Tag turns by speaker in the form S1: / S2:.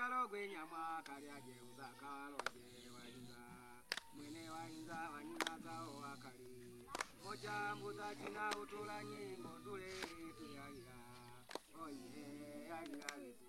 S1: Kalo gwenyama kalyaje uzakaloje walinza mwene walinza wanyina zao wakali moja mbuza china utula nyimbo tule tuyalira oye yalira